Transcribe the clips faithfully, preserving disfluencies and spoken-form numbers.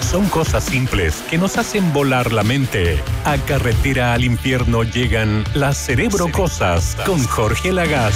Son cosas simples que nos hacen volar la mente. A Carretera al Infierno llegan las Cerebrocosas con Jorge Lagaz.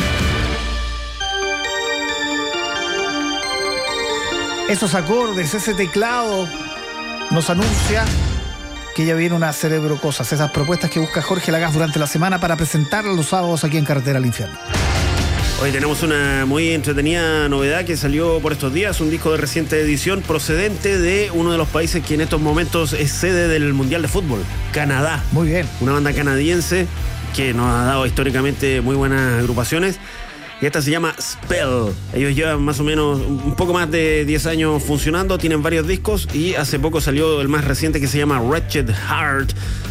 Esos acordes, ese teclado nos anuncia que ya viene una Cerebrocosas, esas propuestas que busca Jorge Lagaz durante la semana para presentarlas los sábados aquí en Carretera al Infierno. Hoy tenemos una muy entretenida novedad que salió por estos días, un disco de reciente edición procedente de uno de los países que en estos momentos es sede del Mundial de Fútbol, Canadá. Muy bien. Una banda canadiense que nos ha dado históricamente muy buenas agrupaciones. Y esta se llama Spell. Ellos llevan más o menos un poco más de diez años funcionando, tienen varios discos y hace poco salió el más reciente que se llama Wretched Heart.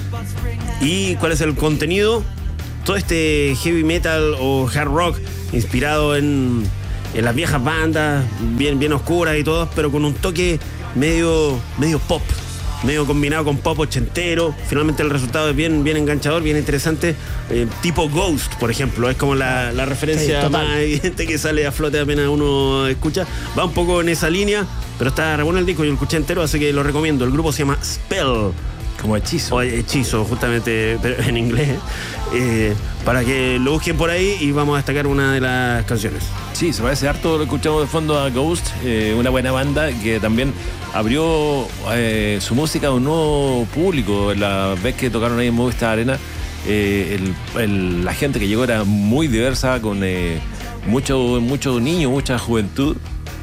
¿Y cuál es el contenido? Todo este heavy metal o hard rock inspirado en, en las viejas bandas, bien, bien oscuras y todo, pero con un toque medio, medio pop, medio combinado con pop ochentero. Finalmente el resultado es bien, bien enganchador, bien interesante, eh, tipo Ghost, por ejemplo. Es como la, la referencia sí, más evidente que sale a flote apenas uno escucha. Va un poco en esa línea, pero está re bueno el disco, yo lo escuché entero, así que lo recomiendo. El grupo se llama Spell. Como hechizo. O hechizo, justamente, pero en inglés. Eh, para que lo busquen por ahí y vamos a destacar una de las canciones. Sí, se parece harto, lo escuchamos de fondo a Ghost, eh, una buena banda que también abrió eh, su música a un nuevo público. La vez que tocaron ahí en Movistar Arena, eh, el, el, la gente que llegó era muy diversa, con eh, mucho, mucho niño, mucha juventud.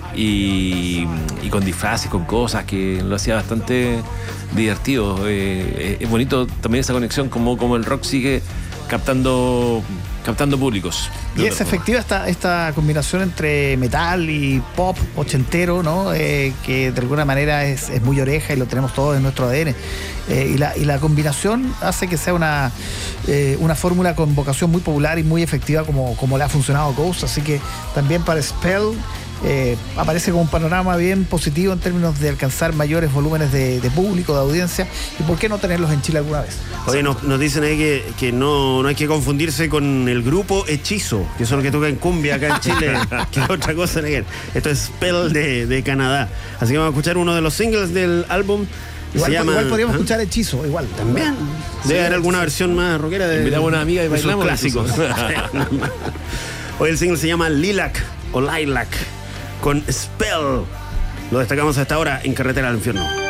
Y, y con disfraces, con cosas que lo hacía bastante divertido. Eh, es bonito también esa conexión, como, como el rock sigue captando, captando públicos. Y es efectiva esta, esta combinación entre metal y pop ochentero, ¿no? Eh, que de alguna manera es, es muy oreja y lo tenemos todos en nuestro A D N. Eh, y, la, y la combinación hace que sea una, eh, una fórmula con vocación muy popular y muy efectiva como, como le ha funcionado Ghost. Así que también para Spell Eh, aparece como un panorama bien positivo en términos de alcanzar mayores volúmenes de, de público, de audiencia, y por qué no tenerlos en Chile alguna vez. Oye, nos, nos dicen ahí que, que no, no hay que confundirse con el grupo Hechizo, que son los que tocan cumbia acá en Chile, que es otra cosa. Esto es Spell de, de Canadá. Así que vamos a escuchar uno de los singles del álbum. Igual, se llama, igual podríamos ¿eh? escuchar Hechizo, igual. También. Debe sí, haber alguna versión más rockera de, invitamos a una amiga y de sus bailamos clásicos. Hoy el single se llama Lilac o Lilac con Spell. Lo destacamos hasta ahora en Carretera al Infierno.